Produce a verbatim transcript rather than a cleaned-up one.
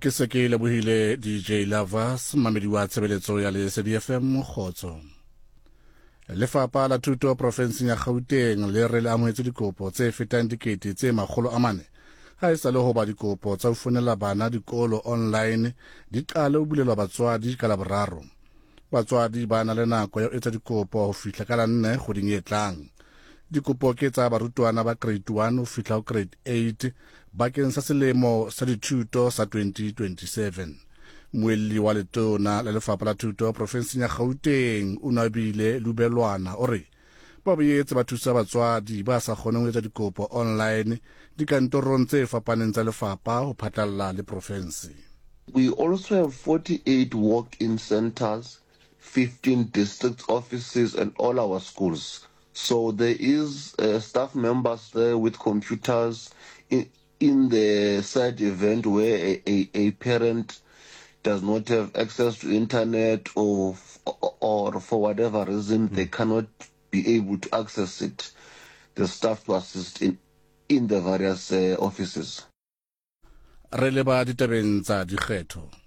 Ke se ke lebohile D J Lovers mamedi wa tshebeletso ya le S D F M Khotso. Lefapha la Thuto Province ya Gauteng le re le amohetse dikopo tse fetang dikete tse makgolo a mane ha e sa le ho ba dikopo tsa ho fonela bana dikolo online di qale ho bulelwa batswadi ka Laboraro. Batswadi ba na le nako ya ho etsa dikopo ho fihla ka la nne kgweding e tlang. Dikopo ke tsa barutwana ba grade one ho fihla ho grade eight bakeng sa selemo sa dithuto sa twenty twenty-seven. Moelli wa letona la Lefapha la Thuto Province ya Gauteng Unabile Lubelwana o re ba boetse ba thusa batswadi ba sa kgoneng ho etsa dikopo online dikantorong tse fapaneng tsa lefapha ho phatlalla le province. We also have forty-eight walk-in centers, fifteen district offices and all our schools. So there is uh, staff members there with computers in, in the sad event where a, a, a parent does not have access to internet or or for whatever reason mm. they cannot be able to access it. The staff to assist in, in the various uh, offices. Re leba ditabeng tsa dikgetho.